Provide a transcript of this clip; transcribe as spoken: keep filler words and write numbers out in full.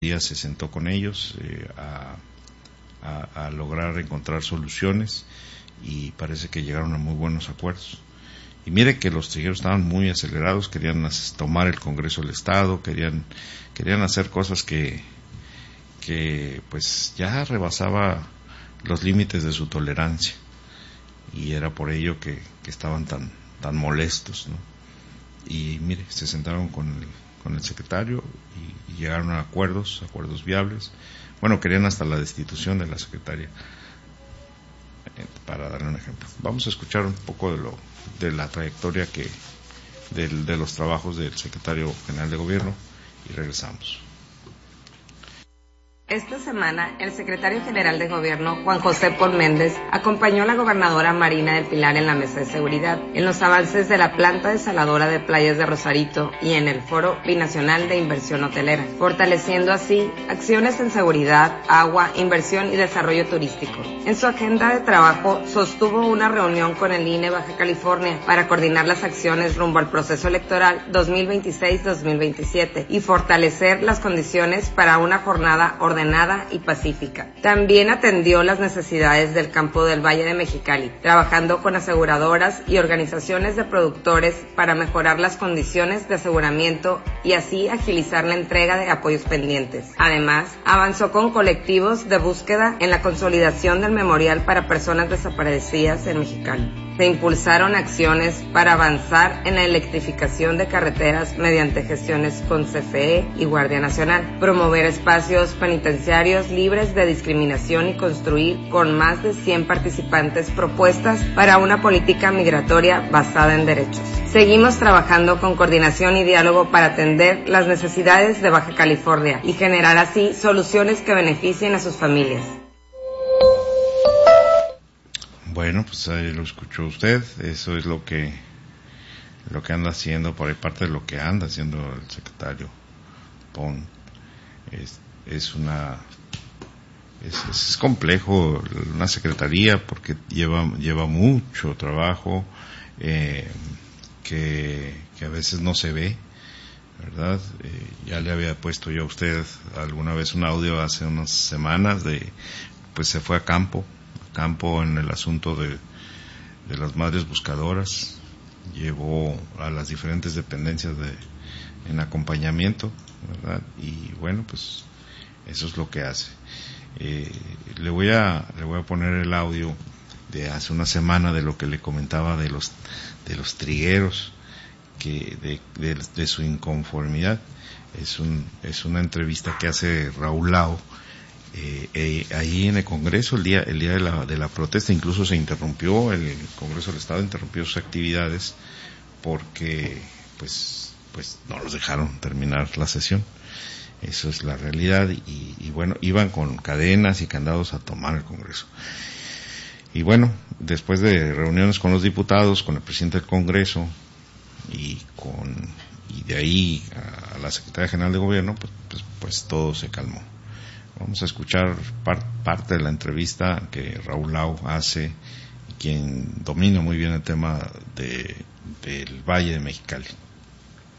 se sentó con ellos eh, a, a, a lograr encontrar soluciones y parece que llegaron a muy buenos acuerdos. Y mire que los trigueros estaban muy acelerados, querían tomar el Congreso del Estado, querían querían hacer cosas que que pues ya rebasaba los límites de su tolerancia, y era por ello que, que estaban tan tan molestos, ¿no? Y mire, se sentaron con el con el secretario y, y llegaron a acuerdos, acuerdos viables. Bueno, querían hasta la destitución de la secretaria, eh, para darle un ejemplo. Vamos a escuchar un poco de lo de la trayectoria que del, de los trabajos del secretario general de gobierno y regresamos. Esta semana, el secretario general de Gobierno, Juan José Pons Méndez, acompañó a la gobernadora Marina del Pilar en la mesa de seguridad, en los avances de la planta desaladora de Playas de Rosarito y en el Foro Binacional de Inversión Hotelera, fortaleciendo así acciones en seguridad, agua, inversión y desarrollo turístico. En su agenda de trabajo, sostuvo una reunión con el I N E Baja California para coordinar las acciones rumbo al proceso electoral dos mil veintiséis dos mil veintisiete y fortalecer las condiciones para una jornada ordenada y pacífica. También atendió las necesidades del campo del Valle de Mexicali, trabajando con aseguradoras y organizaciones de productores para mejorar las condiciones de aseguramiento y así agilizar la entrega de apoyos pendientes. Además, avanzó con colectivos de búsqueda en la consolidación del memorial para personas desaparecidas en Mexicali. Se impulsaron acciones para avanzar en la electrificación de carreteras mediante gestiones con C F E y Guardia Nacional, promover espacios penitenciarios libres de discriminación y construir con más de cien participantes propuestas para una política migratoria basada en derechos. Seguimos trabajando con coordinación y diálogo para atender las necesidades de Baja California y generar así soluciones que beneficien a sus familias. Bueno, pues ahí lo escuchó usted. Eso es lo que lo que anda haciendo, por ahí parte de lo que anda haciendo el secretario Pons. Es, es una es, es complejo una secretaría porque lleva lleva mucho trabajo eh, que, que a veces no se ve, ¿verdad? Eh, ya le había puesto yo a usted alguna vez un audio hace unas semanas de, pues se fue a campo campo en el asunto de, de las madres buscadoras, llevó a las diferentes dependencias de en acompañamiento, ¿verdad? Y bueno, pues eso es lo que hace. Eh, le voy a le voy a poner el audio de hace una semana de lo que le comentaba de los de los trigueros, que de, de, de su inconformidad. Es un es una entrevista que hace Raúl Lao. Eh, eh, ahí en el Congreso el día el día de la de la protesta, incluso se interrumpió el Congreso del Estado, interrumpió sus actividades porque pues pues no los dejaron terminar la sesión. Eso es la realidad, y, y bueno, iban con cadenas y candados a tomar el Congreso. Y bueno, después de reuniones con los diputados, con el presidente del Congreso y con y de ahí a, a la secretaria general de gobierno, pues pues, pues todo se calmó. Vamos a escuchar par, parte de la entrevista que Raúl Lao hace, quien domina muy bien el tema de, del Valle de Mexicali.